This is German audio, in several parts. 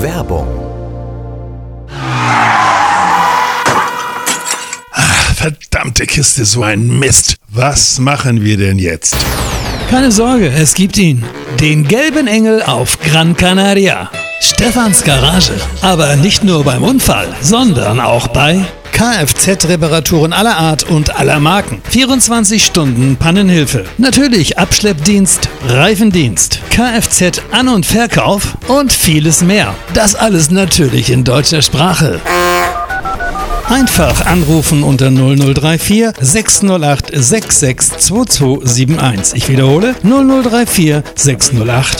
Werbung. Verdammte Kiste, so ein Mist. Was machen wir denn jetzt? Keine Sorge, es gibt ihn. Den gelben Engel auf Gran Canaria. Stefans Garage. Aber nicht nur beim Unfall, sondern auch bei Kfz-Reparaturen aller Art und aller Marken. 24 Stunden Pannenhilfe. Natürlich Abschleppdienst, Reifendienst, Kfz-An- und Verkauf und vieles mehr. Das alles natürlich in deutscher Sprache. Einfach anrufen unter 0034 608 662271. Ich wiederhole 0034 608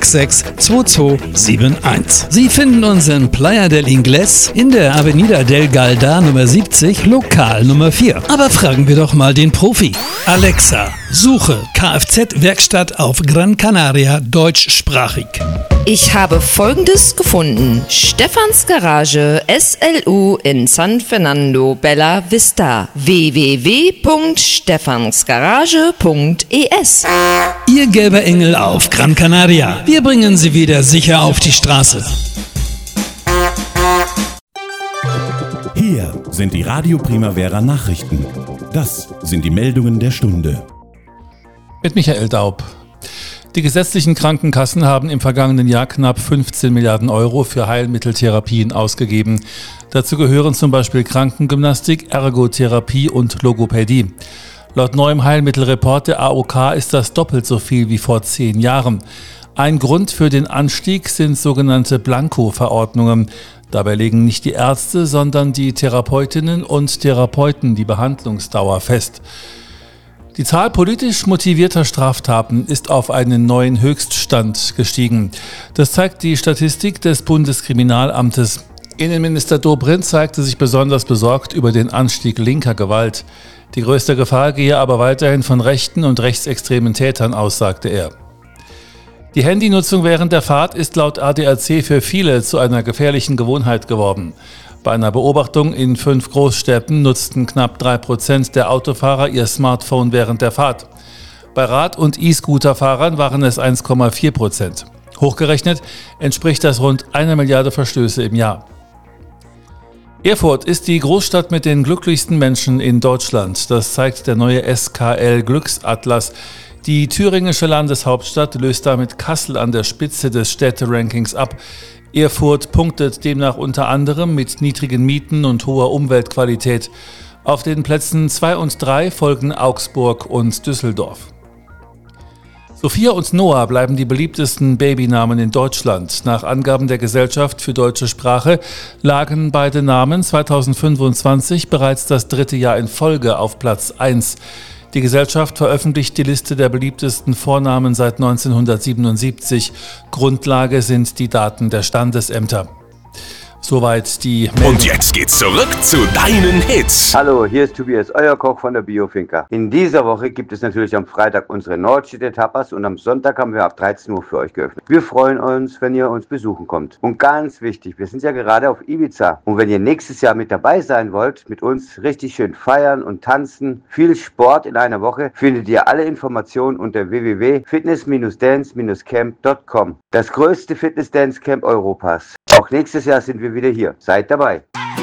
662271. Sie finden uns in Playa del Ingles in der Avenida del Galda Nummer 70, Lokal Nummer 4. Aber fragen wir doch mal den Profi. Alexa, suche Kfz-Werkstatt auf Gran Canaria deutschsprachig. Ich habe Folgendes gefunden. Stefans Garage SLU in San Fernando Bella Vista. www.stefansgarage.es. Ihr gelber Engel auf Gran Canaria. Wir bringen Sie wieder sicher auf die Straße. Hier sind die Radio Primavera Nachrichten. Das sind die Meldungen der Stunde. Mit Michael Daub. Die gesetzlichen Krankenkassen haben im vergangenen Jahr knapp 15 Milliarden Euro für Heilmitteltherapien ausgegeben. Dazu gehören zum Beispiel Krankengymnastik, Ergotherapie und Logopädie. Laut neuem Heilmittelreport der AOK ist das doppelt so viel wie vor 10 Jahren. Ein Grund für den Anstieg sind sogenannte Blanko-Verordnungen. Dabei legen nicht die Ärzte, sondern die Therapeutinnen und Therapeuten die Behandlungsdauer fest. Die Zahl politisch motivierter Straftaten ist auf einen neuen Höchststand gestiegen. Das zeigt die Statistik des Bundeskriminalamtes. Innenminister Dobrindt zeigte sich besonders besorgt über den Anstieg linker Gewalt. Die größte Gefahr gehe aber weiterhin von rechten und rechtsextremen Tätern aus, sagte er. Die Handynutzung während der Fahrt ist laut ADAC für viele zu einer gefährlichen Gewohnheit geworden. Bei einer Beobachtung in 5 Großstädten nutzten knapp 3% der Autofahrer ihr Smartphone während der Fahrt. Bei Rad- und E-Scooter-Fahrern waren es 1,4%. Hochgerechnet entspricht das rund 1 Milliarde Verstöße im Jahr. Erfurt ist die Großstadt mit den glücklichsten Menschen in Deutschland. Das zeigt der neue SKL Glücksatlas. Die thüringische Landeshauptstadt löst damit Kassel an der Spitze des Städterankings ab. Erfurt punktet demnach unter anderem mit niedrigen Mieten und hoher Umweltqualität. Auf den Plätzen 2 und 3 folgen Augsburg und Düsseldorf. Sophia und Noah bleiben die beliebtesten Babynamen in Deutschland. Nach Angaben der Gesellschaft für deutsche Sprache lagen beide Namen 2025 bereits das 3. Jahr in Folge auf Platz 1. Die Gesellschaft veröffentlicht die Liste der beliebtesten Vornamen seit 1977. Grundlage sind die Daten der Standesämter. Soweit die Meldung. Und jetzt geht's zurück zu deinen Hits. Hallo, hier ist Tobias, euer Koch von der Biofinca. In dieser Woche gibt es natürlich am Freitag unsere Nordstädter Tapas und am Sonntag haben wir ab 13 Uhr für euch geöffnet. Wir freuen uns, wenn ihr uns besuchen kommt. Und ganz wichtig, wir sind ja gerade auf Ibiza. Und wenn ihr nächstes Jahr mit dabei sein wollt, mit uns richtig schön feiern und tanzen, viel Sport in einer Woche, findet ihr alle Informationen unter www.fitness-dance-camp.com. Das größte Fitness-Dance-Camp Europas. Auch nächstes Jahr sind wir wieder hier. Seid dabei.